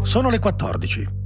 Sono le 14.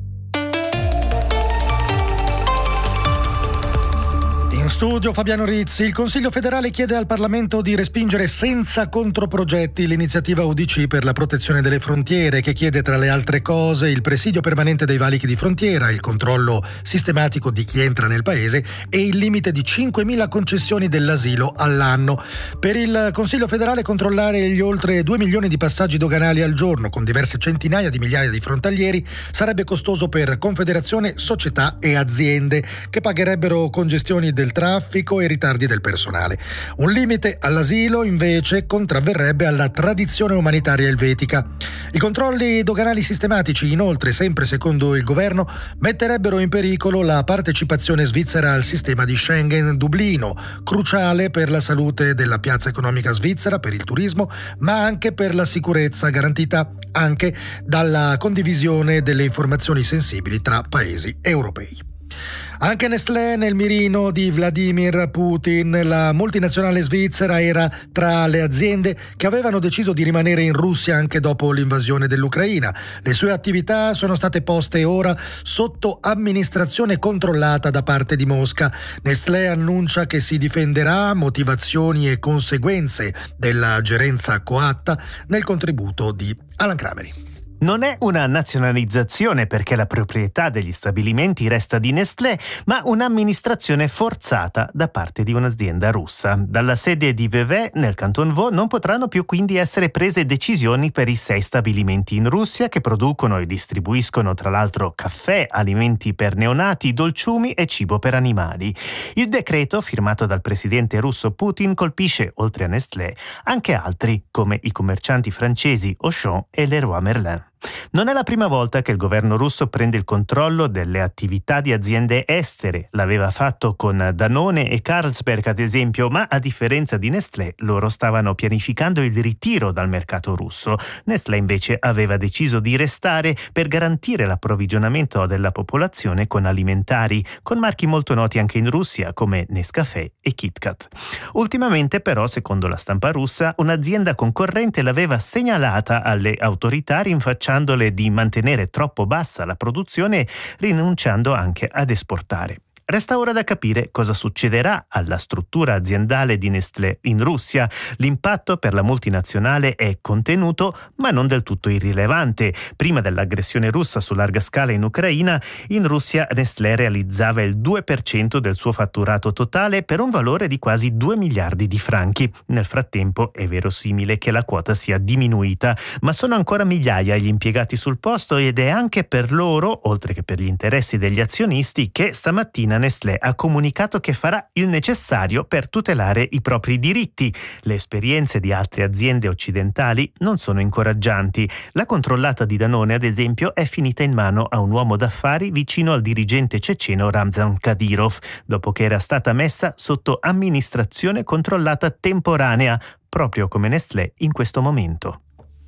In studio Fabiano Rizzi. Il Consiglio federale chiede al Parlamento di respingere senza controprogetti l'iniziativa UDC per la protezione delle frontiere, che chiede tra le altre cose il presidio permanente dei valichi di frontiera, il controllo sistematico di chi entra nel paese e il limite di 5.000 concessioni dell'asilo all'anno. Per il Consiglio federale controllare gli oltre 2 milioni di passaggi doganali al giorno con diverse centinaia di migliaia di frontalieri sarebbe costoso per Confederazione, società e aziende, che pagherebbero congestioni del traffico e ritardi del personale. Un limite all'asilo invece contravverrebbe alla tradizione umanitaria elvetica. I controlli doganali sistematici, inoltre, sempre secondo il governo, metterebbero in pericolo la partecipazione svizzera al sistema di Schengen-Dublino, cruciale per la salute della piazza economica svizzera, per il turismo, ma anche per la sicurezza, garantita anche dalla condivisione delle informazioni sensibili tra paesi europei. Anche Nestlé nel mirino di Vladimir Putin. La multinazionale svizzera era tra le aziende che avevano deciso di rimanere in Russia anche dopo l'invasione dell'Ucraina. Le sue attività sono state poste ora sotto amministrazione controllata da parte di Mosca. Nestlé annuncia che si difenderà motivazioni e conseguenze della gerenza coatta nel contributo di Alan Crameri. Non è una nazionalizzazione perché la proprietà degli stabilimenti resta di Nestlé, ma un'amministrazione forzata da parte di un'azienda russa. Dalla sede di Vevey, nel Canton Vaud, non potranno più quindi essere prese decisioni per i 6 stabilimenti in Russia che producono e distribuiscono tra l'altro caffè, alimenti per neonati, dolciumi e cibo per animali. Il decreto, firmato dal presidente russo Putin, colpisce, oltre a Nestlé, anche altri, come i commercianti francesi Auchan e Leroy Merlin. Non è la prima volta che il governo russo prende il controllo delle attività di aziende estere. L'aveva fatto con Danone e Carlsberg, ad esempio, ma a differenza di Nestlé, loro stavano pianificando il ritiro dal mercato russo. Nestlé invece aveva deciso di restare per garantire l'approvvigionamento della popolazione con alimentari, con marchi molto noti anche in Russia come Nescafé e KitKat. Ultimamente però, secondo la stampa russa, un'azienda concorrente l'aveva segnalata alle autorità rinfacciandole di mantenere troppo bassa la produzione, rinunciando anche ad esportare. Resta ora da capire cosa succederà alla struttura aziendale di Nestlé in Russia. L'impatto per la multinazionale è contenuto, ma non del tutto irrilevante. Prima dell'aggressione russa su larga scala in Ucraina, in Russia Nestlé realizzava il 2% del suo fatturato totale per un valore di quasi 2 miliardi di franchi. Nel frattempo è verosimile che la quota sia diminuita, ma sono ancora migliaia gli impiegati sul posto ed è anche per loro, oltre che per gli interessi degli azionisti, che stamattina Nestlé ha comunicato che farà il necessario per tutelare i propri diritti. Le esperienze di altre aziende occidentali non sono incoraggianti. La controllata di Danone, ad esempio, è finita in mano a un uomo d'affari vicino al dirigente ceceno Ramzan Kadyrov, dopo che era stata messa sotto amministrazione controllata temporanea, proprio come Nestlé in questo momento.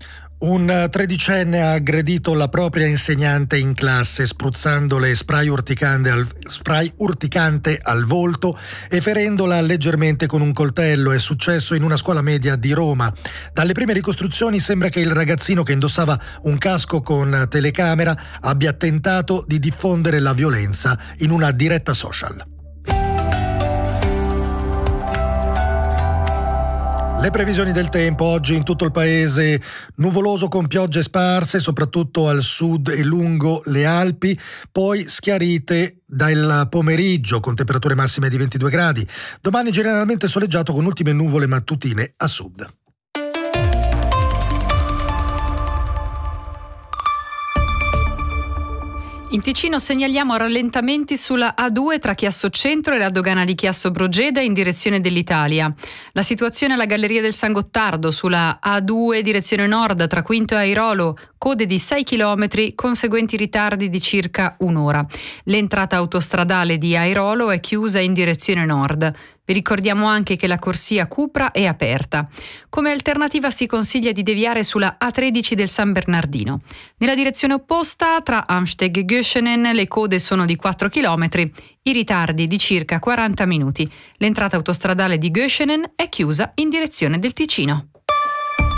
Un 13enne ha aggredito la propria insegnante in classe spruzzandole spray urticante al volto e ferendola leggermente con un coltello. È successo in una scuola media di Roma. Dalle prime ricostruzioni sembra che il ragazzino, che indossava un casco con telecamera, abbia tentato di diffondere la violenza in una diretta social. Le previsioni del tempo: oggi in tutto il paese nuvoloso con piogge sparse, soprattutto al sud e lungo le Alpi, poi schiarite dal pomeriggio con temperature massime di 22 gradi. Domani generalmente soleggiato con ultime nuvole mattutine a sud. In Ticino segnaliamo rallentamenti sulla A2 tra Chiasso Centro e la dogana di Chiasso Brogeda in direzione dell'Italia. La situazione alla Galleria del San Gottardo sulla A2 direzione nord tra Quinto e Airolo, code di 6 km, conseguenti ritardi di circa un'ora. L'entrata autostradale di Airolo è chiusa in direzione nord. Vi ricordiamo anche che la corsia Cupra è aperta. Come alternativa si consiglia di deviare sulla A13 del San Bernardino. Nella direzione opposta, tra Amsteg e Göschenen, le code sono di 4 km, i ritardi di circa 40 minuti. L'entrata autostradale di Göschenen è chiusa in direzione del Ticino.